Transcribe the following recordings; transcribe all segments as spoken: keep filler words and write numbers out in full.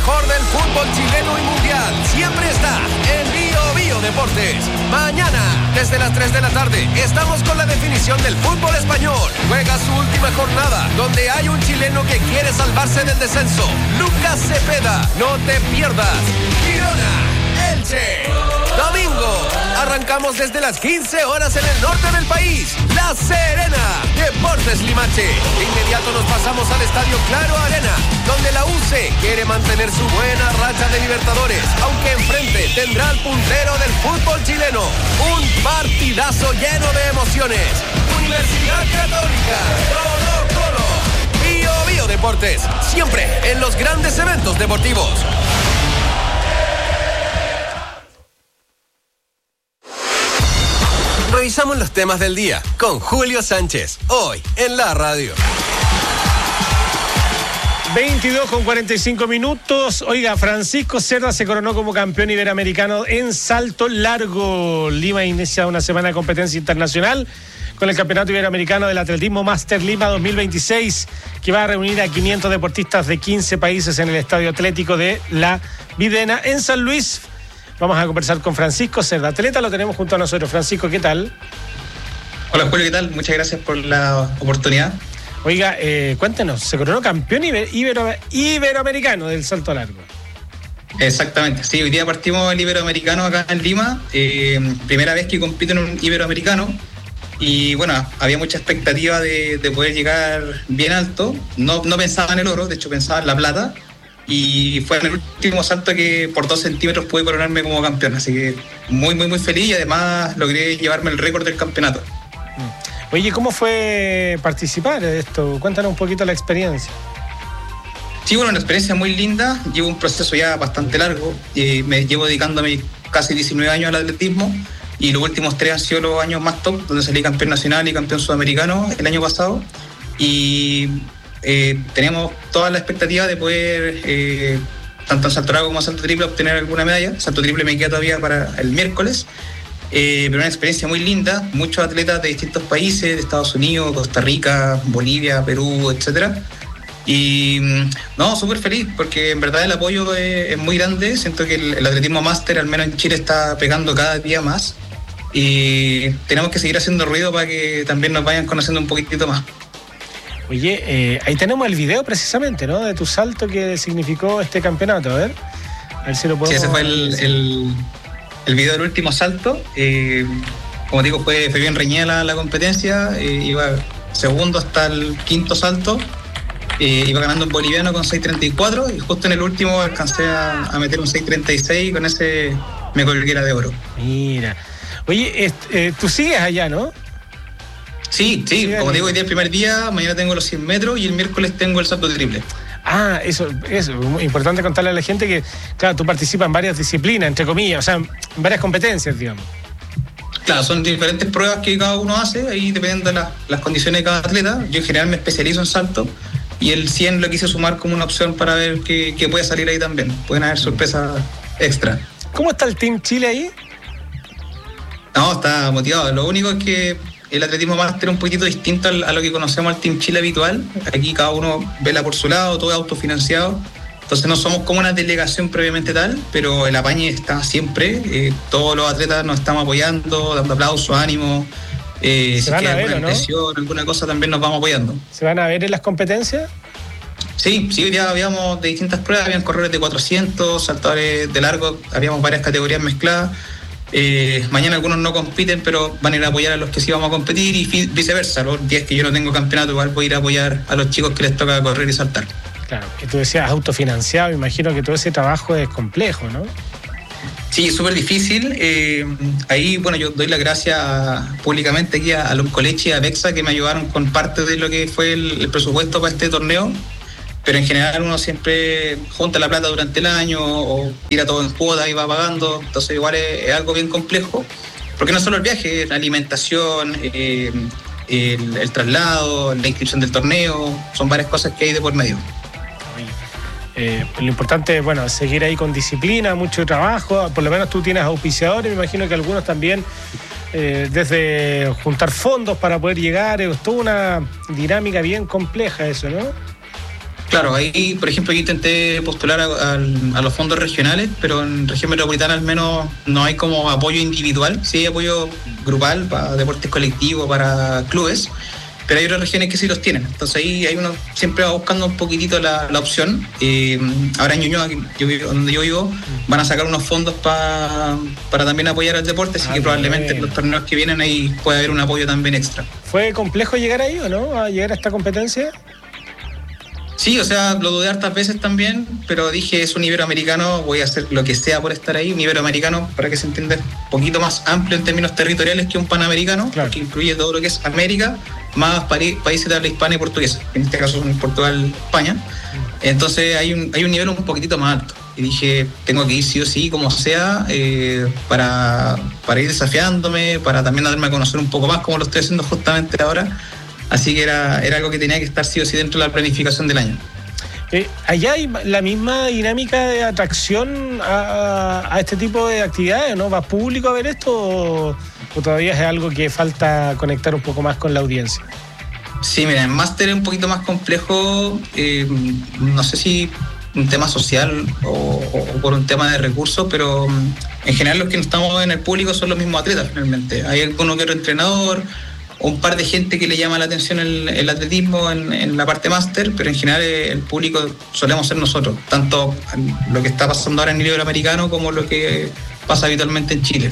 mejor del fútbol chileno y mundial siempre está en Bio Bio Deportes. Mañana, desde las tres de la tarde, estamos con la definición del fútbol español. Juega su última jornada, donde hay un chileno que quiere salvarse del descenso. Lucas Cepeda, no te pierdas. Girona, Elche. Domingo, arrancamos desde las quince horas en el norte del país. La Serena, Deportes Limache. De inmediato nos pasamos al Estadio Claro Arena, donde la U C quiere mantener su buena racha de Libertadores, aunque enfrente tendrá al puntero del fútbol chileno. Un partidazo lleno de emociones. Universidad Católica, Colo Colo. Bio Bio Deportes, siempre en los grandes eventos deportivos. Revisamos los temas del día con Julio Sánchez, hoy en la radio. veintidós con cuarenta y cinco minutos. Oiga, Francisco Cerda se coronó como campeón iberoamericano en salto largo. Lima inicia una semana de competencia internacional con el Campeonato Iberoamericano del Atletismo Master Lima dos mil veintiséis, que va a reunir a quinientos deportistas de quince países en el Estadio Atlético de La Videna, en San Luis. Vamos a conversar con Francisco Cerda, atleta, lo tenemos junto a nosotros. Francisco, ¿qué tal? Hola Julio, ¿qué tal? Muchas gracias por la oportunidad. Oiga, eh, cuéntenos, se coronó campeón iber, ibero, iberoamericano del salto largo. Exactamente, sí, hoy día partimos el iberoamericano acá en Lima, eh, primera vez que compito en un iberoamericano, y bueno, había mucha expectativa de, de poder llegar bien alto. No, no pensaba en el oro, de hecho pensaba en la plata, y fue en el último salto que por dos centímetros pude coronarme como campeón, así que muy muy muy feliz, y además logré llevarme el récord del campeonato. Oye, ¿cómo fue participar de esto? Cuéntanos un poquito la experiencia. Sí, bueno, una experiencia muy linda. Llevo un proceso ya bastante largo, eh, me llevo dedicándome casi diecinueve años al atletismo, y los últimos tres han sido los años más top, donde salí campeón nacional y campeón sudamericano el año pasado, y Eh, teníamos toda la expectativa de poder, eh, tanto en salto largo como en salto triple, obtener alguna medalla. Salto triple me queda todavía para el miércoles, eh, pero una experiencia muy linda, muchos atletas de distintos países, de Estados Unidos, Costa Rica, Bolivia, Perú, etcétera. Y no, súper feliz, porque en verdad el apoyo es, es muy grande. Siento que el, el atletismo máster, al menos en Chile, está pegando cada día más, y tenemos que seguir haciendo ruido para que también nos vayan conociendo un poquitito más. Oye, eh, ahí tenemos el video precisamente, ¿no? De tu salto que significó este campeonato. A ver, a ver si lo podemos... Sí, ese fue el, el, el video del último salto. Eh, como digo, fue, fue bien reñida la, la competencia. Eh, iba segundo hasta el quinto salto. Eh, iba ganando un boliviano con seis treinta y cuatro, y justo en el último alcancé a, a meter un seis treinta y seis, y con ese me colgué la de oro. Mira. Oye, eh, tú sigues allá, ¿no? Sí, sí, como digo, hoy día es el primer día, mañana tengo los cien metros y el miércoles tengo el salto triple. Ah, eso, eso, es importante contarle a la gente que, claro, tú participas en varias disciplinas, entre comillas, o sea, en varias competencias, digamos. Claro, son diferentes pruebas que cada uno hace, ahí dependiendo de la, las condiciones de cada atleta. Yo en general me especializo en salto, y el cien lo quise sumar como una opción para ver qué, qué puede salir ahí también. Pueden haber sorpresas extra. ¿Cómo está el Team Chile ahí? No, está motivado. Lo único es que el atletismo máster es un poquito distinto a lo que conocemos al Team Chile habitual. Aquí cada uno vela por su lado, todo es autofinanciado. Entonces no somos como una delegación previamente tal, pero el apañe está siempre. Eh, todos los atletas nos estamos apoyando, dando aplausos, ánimo. Eh, si queda alguna impresión, alguna cosa, también nos vamos apoyando. ¿Se van a ver en las competencias? Sí, sí, ya habíamos de distintas pruebas, habían corredores de cuatrocientos, saltadores de largo, habíamos varias categorías mezcladas. Eh, mañana algunos no compiten, pero van a ir a apoyar a los que sí vamos a competir, y viceversa. Los días que yo no tengo campeonato, igual voy a ir a apoyar a los chicos que les toca correr y saltar. Claro, que tú decías autofinanciado, me imagino que todo ese trabajo es complejo, ¿no? Sí, es súper difícil. Eh, ahí, bueno, yo doy las gracias públicamente aquí a, a los Colechi y a Bexa, que me ayudaron con parte de lo que fue el, el presupuesto para este torneo. Pero en general uno siempre junta la plata durante el año o tira todo en cuotas y va pagando. Entonces igual es, es algo bien complejo, porque no solo el viaje, la alimentación, eh, el, el traslado, la inscripción del torneo, son varias cosas que hay de por medio. Eh, lo importante es, bueno, seguir ahí con disciplina, mucho trabajo. Por lo menos tú tienes auspiciadores, me imagino que algunos también, eh, desde juntar fondos para poder llegar. Es toda una dinámica bien compleja eso, ¿no? Claro, ahí, por ejemplo, yo intenté postular a, a, a los fondos regionales, pero en región metropolitana al menos no hay como apoyo individual, sí hay apoyo grupal para deportes colectivos, para clubes, pero hay otras regiones que sí los tienen. Entonces ahí hay uno siempre va buscando un poquitito la, la opción. Eh, ahora en Ñuñoa, yo vivo, donde yo vivo, van a sacar unos fondos pa, para también apoyar al deporte, así ah, que probablemente bien. En los torneos que vienen ahí puede haber un apoyo también extra. ¿Fue complejo llegar ahí o no? ¿A llegar a esta competencia? Sí, o sea, lo dudé hartas veces también, pero dije, es un iberoamericano, voy a hacer lo que sea por estar ahí. Un iberoamericano, para que se entienda, un poquito más amplio en términos territoriales que un panamericano, claro, porque incluye todo lo que es América, más países de habla hispana y portuguesa, en este caso son Portugal, España. Entonces hay un, hay un nivel un poquitito más alto. Y dije, tengo que ir sí o sí, como sea, eh, para, para ir desafiándome, para también darme a conocer un poco más, como lo estoy haciendo justamente ahora. Así que era, era algo que tenía que estar sí o sí dentro de la planificación del año. Eh, ¿Allá hay la misma dinámica de atracción a, a este tipo de actividades, ¿no? ¿Va público a ver esto o, o todavía es algo que falta conectar un poco más con la audiencia? Sí, mira, en máster es un poquito más complejo, eh, no sé si un tema social o, o por un tema de recursos, pero en general los que no estamos en el público son los mismos atletas finalmente. Hay alguno que otro entrenador, un par de gente que le llama la atención el, el atletismo en, en la parte máster, pero en general el público solemos ser nosotros, tanto lo que está pasando ahora en el iberoamericano como lo que pasa habitualmente en Chile.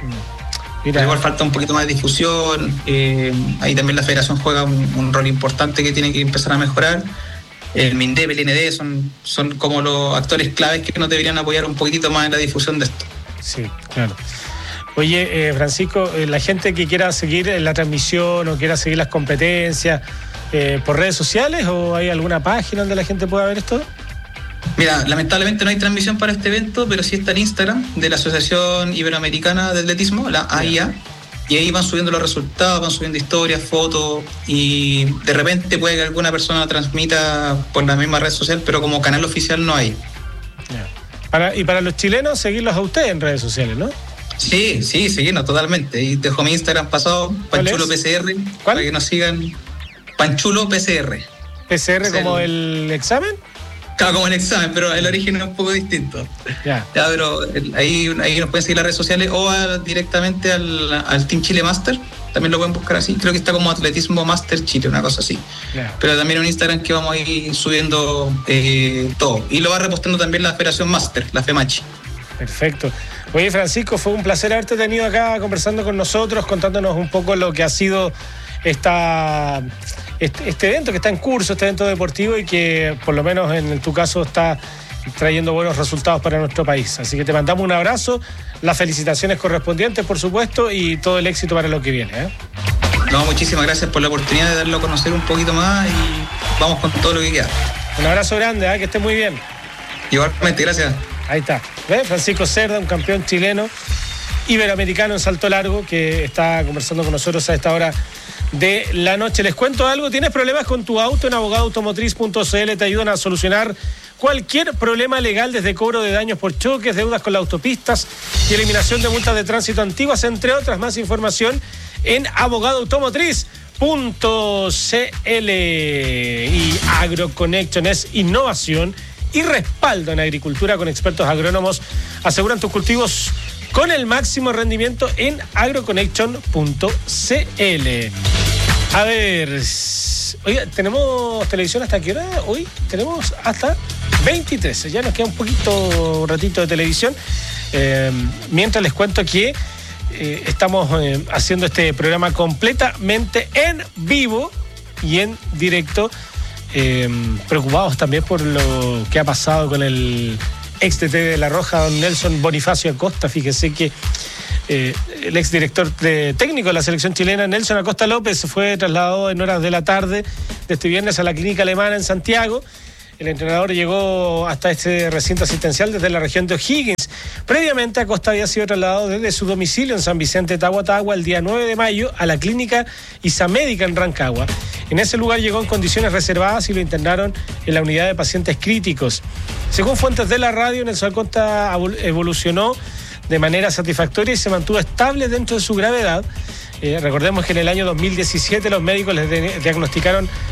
Pero igual falta un poquito más de difusión, eh, ahí también la federación juega un, un rol importante que tiene que empezar a mejorar. El MINDEP, el I N D son, son como los actores claves que nos deberían apoyar un poquitito más en la difusión de esto. Sí, claro. Oye, eh, Francisco, eh, la gente que quiera seguir la transmisión o quiera seguir las competencias, eh, ¿por redes sociales o hay alguna página donde la gente pueda ver esto? Mira, lamentablemente no hay transmisión para este evento, pero sí está en Instagram de la Asociación Iberoamericana de Atletismo, la A I A, y ahí van subiendo los resultados, van subiendo historias, fotos, y de repente puede que alguna persona transmita por la misma red social, pero como canal oficial no hay. Para, y para los chilenos, seguirlos a ustedes en redes sociales, ¿no? Sí, sí, seguimos totalmente. Y dejo mi Instagram pasado, Panchulo P C R, ¿Cuál? Para que nos sigan. Panchulo P C R. ¿P C R como el, el examen? Claro, como el examen, pero el origen es un poco distinto. Ya. Ya, pero ahí, ahí nos pueden seguir las redes sociales o a, directamente al, al Team Chile Master. También lo pueden buscar así. Creo que está como Atletismo Master Chile, una cosa así. Ya. Pero también un Instagram que vamos a ir subiendo eh, todo. Y lo va repostando también la Federación Master, la FEMACHI. Perfecto. Oye, Francisco, fue un placer haberte tenido acá conversando con nosotros, contándonos un poco lo que ha sido esta, este, este evento que está en curso, este evento deportivo y que por lo menos en tu caso está trayendo buenos resultados para nuestro país. Así que te mandamos un abrazo, las felicitaciones correspondientes, por supuesto, y todo el éxito para lo que viene, ¿eh? No, muchísimas gracias por la oportunidad de darlo a conocer un poquito más y vamos con todo lo que queda. Un abrazo grande, ¿eh? Que esté muy bien. Igualmente, gracias. Ahí está. ¿Ves? Francisco Cerda, un campeón chileno, iberoamericano en salto largo, que está conversando con nosotros a esta hora de la noche. Les cuento algo, ¿tienes problemas con tu auto? En abogado automotriz punto c l te ayudan a solucionar cualquier problema legal, desde cobro de daños por choques, deudas con las autopistas y eliminación de multas de tránsito antiguas, entre otras. Más información en abogado automotriz punto c l. Y AgroConnection es innovación y respaldo en agricultura con expertos agrónomos. Aseguran tus cultivos con el máximo rendimiento en agroconnection punto c l. A ver, oiga, ¿tenemos televisión hasta qué hora hoy? Tenemos hasta veintitrés, ya nos queda un poquito, un ratito de televisión. Eh, mientras les cuento que eh, estamos eh, haciendo este programa completamente en vivo y en directo. Eh, preocupados también por lo que ha pasado con el ex T T de La Roja, don Nelson Bonifacio Acosta. Fíjese que eh, el ex director de, técnico de la selección chilena, Nelson Acosta López, fue trasladado en horas de la tarde de este viernes a la clínica alemana en Santiago. El entrenador llegó hasta este recinto asistencial desde la región de O'Higgins. Previamente, Acosta había sido trasladado desde su domicilio en San Vicente de Tahuatahua el día nueve de mayo a la clínica Isamédica en Rancagua. En ese lugar llegó en condiciones reservadas y lo internaron en la unidad de pacientes críticos. Según fuentes de la radio, Nelson Acosta evolucionó de manera satisfactoria y se mantuvo estable dentro de su gravedad. Eh, recordemos que en el año dos mil diecisiete los médicos les de- diagnosticaron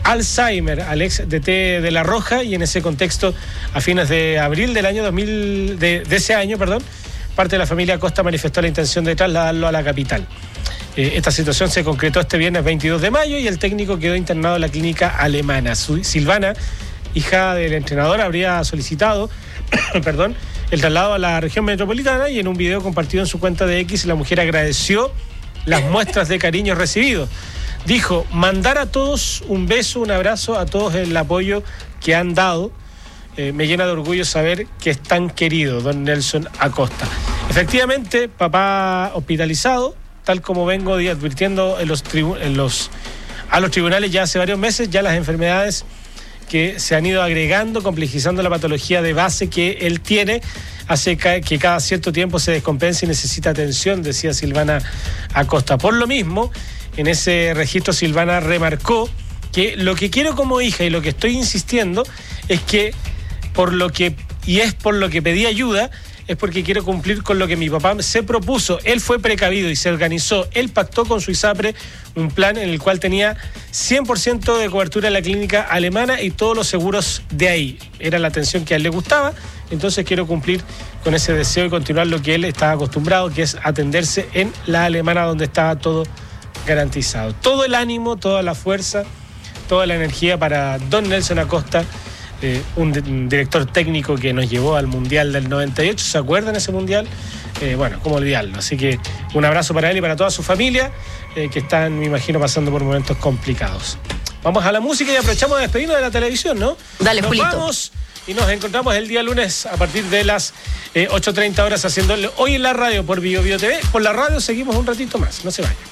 Alzheimer al ex D T de La Roja, y en ese contexto, a fines de abril del año dos mil, de, de ese año, perdón, parte de la familia Acosta manifestó la intención de trasladarlo a la capital. Eh, esta situación se concretó este viernes veintidós de mayo y el técnico quedó internado en la clínica alemana. Su, Silvana, hija del entrenador, habría solicitado perdón, el traslado a la región metropolitana, y en un video compartido en su cuenta de X, la mujer agradeció las muestras de cariño recibidos. Dijo: mandar a todos un beso, un abrazo, a todos el apoyo que han dado. Eh, me llena de orgullo saber que es tan querido, don Nelson Acosta. Efectivamente, papá hospitalizado, tal como vengo advirtiendo en los tribu- en los, a los tribunales ya hace varios meses, ya las enfermedades que se han ido agregando, complejizando la patología de base que él tiene, hace que cada cierto tiempo se descompense y necesita atención, decía Silvana Acosta. Por lo mismo, en ese registro Silvana remarcó que lo que quiero como hija y lo que estoy insistiendo es que por lo que, y es por lo que pedí ayuda, es porque quiero cumplir con lo que mi papá se propuso. Él fue precavido y se organizó. Él pactó con su ISAPRE un plan en el cual tenía cien por ciento de cobertura en la clínica alemana y todos los seguros de ahí. Era la atención que a él le gustaba, entonces quiero cumplir con ese deseo y continuar lo que él estaba acostumbrado, que es atenderse en la alemana, donde estaba todo garantizado. Todo el ánimo, toda la fuerza, toda la energía para don Nelson Acosta, Eh, un, de, un director técnico que nos llevó al Mundial del noventa y ocho, ¿se acuerdan ese Mundial? Eh, bueno, cómo olvidarlo. Así que un abrazo para él y para toda su familia, eh, que están, me imagino, pasando por momentos complicados. Vamos a la música y aprovechamos de despedirnos de la televisión, ¿no? Dale, nos Julito. Vamos y nos encontramos el día lunes a partir de las eh, ocho treinta horas haciéndole hoy en la radio por Bio Bio T V. Por la radio seguimos un ratito más, no se vayan.